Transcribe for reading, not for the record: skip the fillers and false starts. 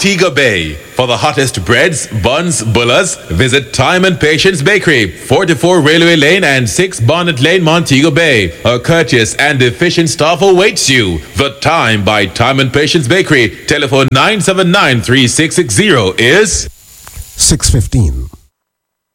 Montego Bay. For the hottest breads, buns, bullas, visit Time and Patience Bakery, 44 Railway Lane and 6 Bonnet Lane, Montego Bay. A courteous and efficient staff awaits you. The Time by Time and Patience Bakery. Telephone 979-3660 is 6:15.